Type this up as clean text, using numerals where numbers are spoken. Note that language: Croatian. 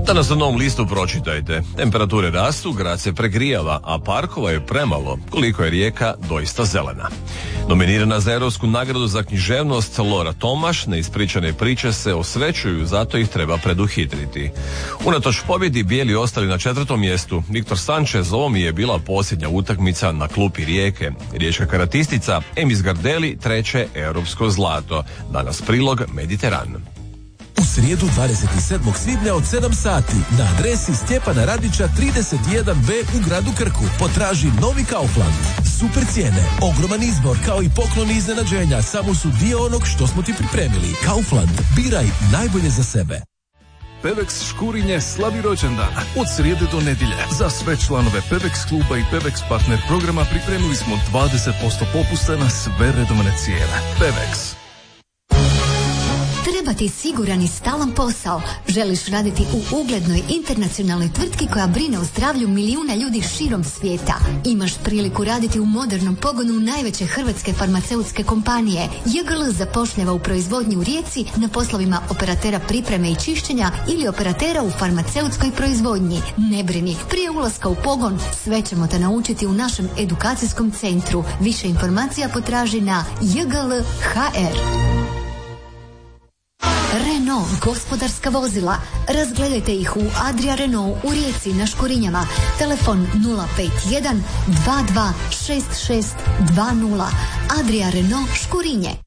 Danas na Novom listu pročitajte. Temperature rastu, grad se pregrijava, a parkova je premalo, koliko je rijeka doista zelena. Nominirana za Europsku nagradu za književnost Lora Tomaš, neispričane priče se osvećuju, zato ih treba preduhitriti. Unatoč pobjedi bijeli ostali na 4. mjestu. Viktor Sanchez, ovo mi je bila posljednja utakmica na klupi Rijeke. Riječka karatistica Emis Gardeli 3. europsko zlato. Danas prilog Mediteran. U srijedu 27. svibnja od 7 sati na adresi Stjepana Radića 31B u gradu Krku potraži novi Kaufland. Super cijene, ogroman izbor kao i pokloni iznenađenja samo su dio onog što smo ti pripremili. Kaufland, biraj najbolje za sebe. Pevex Škurinje slavi rođendan od srijede do nedjelje. Za sve članove Pevex kluba i Pevex partner programa pripremili smo 20% popusta na sve redovne cijene. Pevex. Treba ti siguran i stalan posao. Želiš raditi u uglednoj internacionalnoj tvrtki koja brine o zdravlju milijuna ljudi širom svijeta. Imaš priliku raditi u modernom pogonu najveće hrvatske farmaceutske kompanije. JGL zapošljava u proizvodnji u Rijeci na poslovima operatera pripreme i čišćenja ili operatera u farmaceutskoj proizvodnji. Ne brini, prije ulaska u pogon sve ćemo te naučiti u našem edukacijskom centru. Više informacija potraži na JGL.hr. Renault gospodarska vozila. Razgledajte ih u Adria Renault u Rijeci na Škurinjama. Telefon 051 22 66 20. Adria Renault Škurinje.